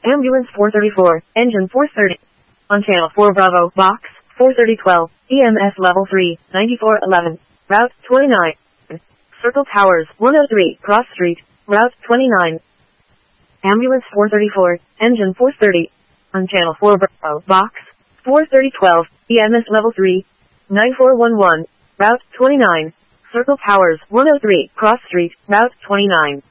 Ambulance 434, Engine 430. On Channel 4 Bravo, Box 43012, EMS Level 3, 9411, Route 29. Circle Towers, 103, Cross Street, Route 29. Ambulance 434, Engine 430. On Channel 4 Bravo, Box 43012, EMS Level 3, 9411, Route 29. Circle Towers, 103, Cross Street, Route 29.